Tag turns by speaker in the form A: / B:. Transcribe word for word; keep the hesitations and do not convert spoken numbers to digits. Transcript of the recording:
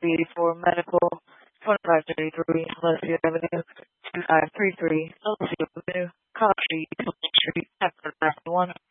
A: three eighty-four Medical, twenty-five thirty-three Leslie Avenue, two five three three Leslie Avenue, College Street, Street, F one.